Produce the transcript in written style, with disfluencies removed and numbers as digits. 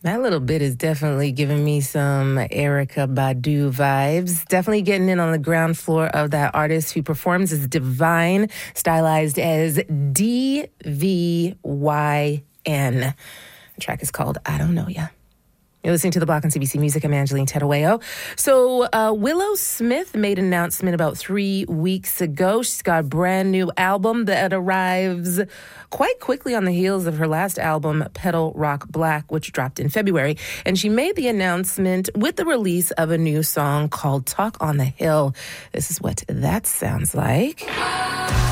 That little bit is definitely giving me some Erykah Badu vibes. Definitely getting in on the ground floor of that artist who performs as Divine, stylized as DVYN. The track is called I Don't Know Ya. You're listening to The Block on CBC Music. I'm Angeline Terueo. So Willow Smith made an announcement about 3 weeks ago. She's got a brand new album that arrives quite quickly on the heels of her last album, Petal Rock Black, which dropped in February. And she made the announcement with the release of a new song called Talk on the Hill. This is what that sounds like.